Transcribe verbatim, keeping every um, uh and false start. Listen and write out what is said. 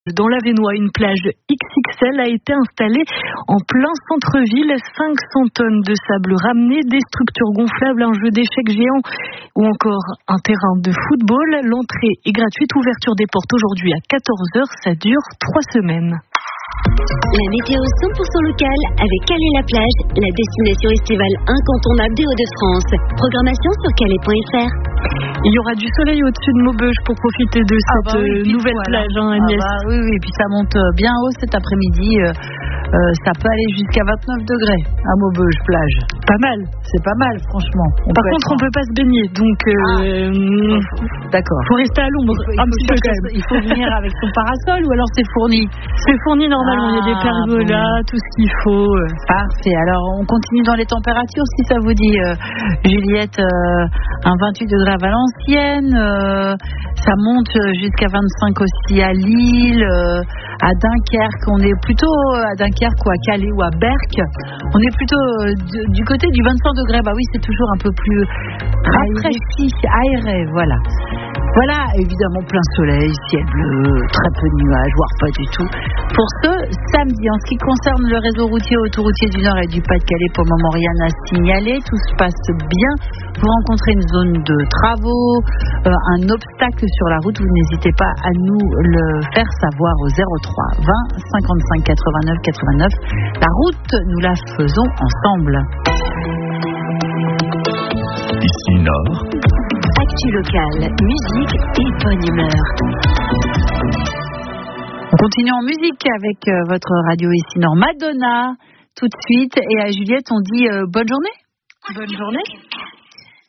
Dans l'Avesnois, une plage X X L a été installée en plein centre-ville. cinq cents tonnes de sable ramené, des structures gonflables, un jeu d'échecs géant ou encore un terrain de football. L'entrée est gratuite, ouverture des portes aujourd'hui à quatorze heures. Ça dure trois semaines. La météo cent pour cent locale avec Calais-la-Plage, la destination estivale incontournable des Hauts-de-France. Programmation sur calais point f r. Il y aura du soleil au-dessus de Maubeuge pour profiter de cette ah bah oui, nouvelle voilà. plage, hein, Agnès. Ah bah oui, oui, puis ça monte bien haut cet après-midi. Euh, euh, ça peut aller jusqu'à vingt-neuf degrés à Maubeuge, plage. Pas mal. C'est pas mal, franchement. On Par contre, on peut pas se baigner, donc euh, ah, d'accord. Faut rester à l'ombre il faut, un il petit faut, peu quand même. Il faut venir avec son parasol ou alors c'est fourni. C'est fourni normalement. Ah, il y a des pergolas, bon. Tout ce qu'il faut. Parfait. Alors, on continue dans les températures, si ça vous dit, euh, Juliette. Euh, un vingt-huit degrés à Valenciennes. Euh, ça monte jusqu'à vingt-cinq aussi à Lille, euh, à Dunkerque. On est plutôt à Dunkerque ou à Calais ou à Berck. On est plutôt euh, du, du côté du vingt-cinq degrés. Bah oui, c'est toujours un peu plus rafraîchi, aéré. Voilà. Voilà, évidemment, plein soleil, ciel bleu, très peu de nuages, voire pas du tout. Pour ce samedi, en ce qui concerne le réseau routier autoroutier du Nord et du Pas-de-Calais, pour le moment, rien à signaler. Tout se passe bien. Vous rencontrez une zone de travaux, euh, un obstacle sur la route, vous n'hésitez pas à nous le faire savoir au zéro trois vingt cinquante-cinq quatre-vingt-neuf quatre-vingt-neuf. La route, nous la faisons ensemble. Ici Nord. Actu locale, musique et bonne humeur. On continue en musique avec euh, votre radio ici Nord. Madonna, tout de suite. Et à Juliette, on dit euh, bonne journée. Bonne journée.